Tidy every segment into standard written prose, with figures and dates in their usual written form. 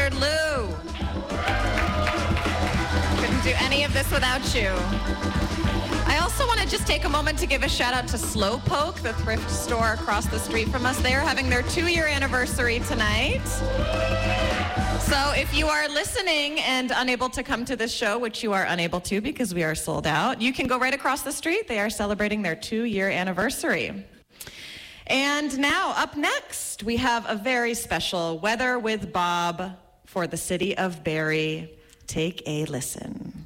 Richard Liu. Couldn't do any of this without you. I also want to just take a moment to give a shout out to Slowpoke, the thrift store across the street from us. They are having their 2-year anniversary tonight. So if you are listening and unable to come to this show, which you are unable to because we are sold out, you can go right across the street. They are celebrating their 2-year anniversary. And now, up next, we have a very special Weather with Bob for the city of Barrie. Take a listen.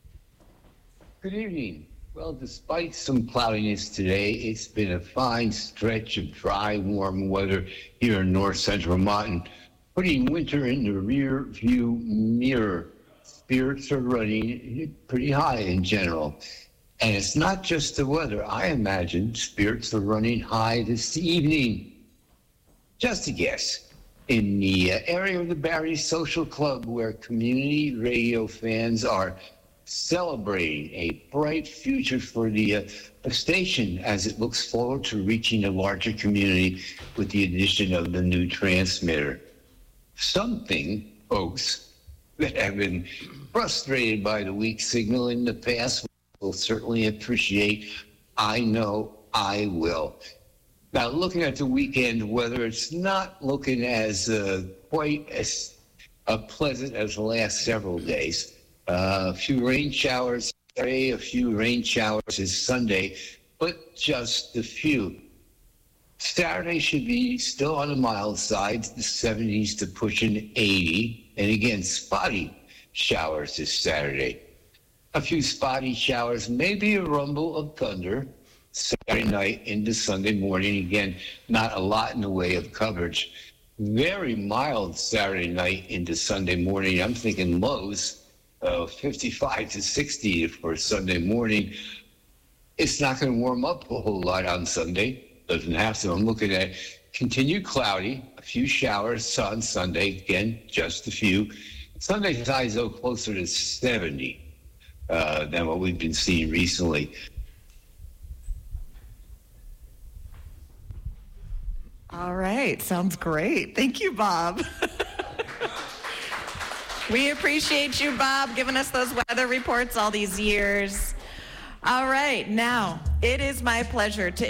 Good evening. Well, despite some cloudiness today, it's been a fine stretch of dry, warm weather here in north central Vermont, putting winter in the rear view mirror. Spirits are running pretty high in general. And it's not just the weather. I imagine spirits are running high this evening. Just a guess. In the area of the Barrie Social Club, where community radio fans are celebrating a bright future for the station as it looks forward to reaching a larger community with the addition of the new transmitter. Something, folks, that have been frustrated by the weak signal in the past will certainly appreciate. I know I will. Now, looking at the weekend weather, it's not looking as quite as pleasant as the last several days. A few rain showers Saturday, a few rain showers is Sunday, but just a few. Saturday should be still on the mild side, the 70s to pushing 80. And again, spotty showers this Saturday. A few spotty showers, maybe a rumble of thunder Saturday night into Sunday morning. Again, not a lot in the way of coverage. Very mild Saturday night into Sunday morning. I'm thinking lows of 55 to 60 for Sunday morning. It's not going to warm up a whole lot on Sunday. Doesn't have to. I'm looking at continued cloudy, a few showers on Sunday. Again, just a few. Sunday's highs, though, closer to 70 than what we've been seeing recently. All right. Sounds great. Thank you, Bob. We appreciate you, Bob, giving us those weather reports all these years. All right. Now, it is my pleasure to